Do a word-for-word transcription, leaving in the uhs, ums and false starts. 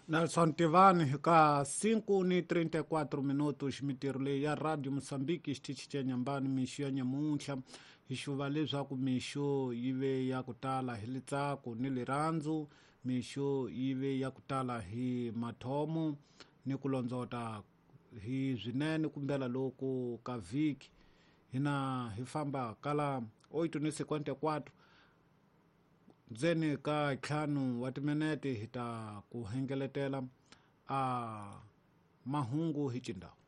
Nelson Tivani ka cinco ni trinta e quatro minutos mitirule ya Radio Moçambique xitichi cha nyambani mixo ya nyamuntlha ixuva leswaku mixo yive ya kutala hi litsako ni lirhandzu mixo yive ya kutala hi mathomo ni ku londzota hi zwinene kumbela loko ka vhiki hina hi famba kala oito ni cinquenta e quatro ndzeni ka ntlhanu wa timinete hi ta ku hengeletela a mahungu hi cindhawu.